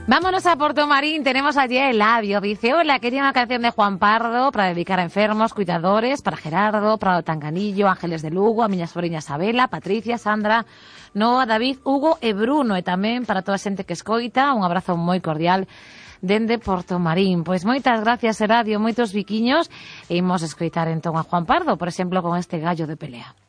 Vámonos a Portomarín, tenemos allí a Eladio. Dice, hola, quería una canción de Juan Pardo para dedicar a enfermos, cuidadores, para Gerardo, para o Tanganillo, Ángeles de Lugo, a miña sobrinha Isabela, Patricia, Sandra, Noa, David, Hugo e Bruno, e tamén para toda a xente que escoita, un abrazo moi cordial dende Portomarín. Pois moitas gracias, Eladio, moitos biquiños, e imos escoitar entón a Juan Pardo, por exemplo, con este Gallo de pelea.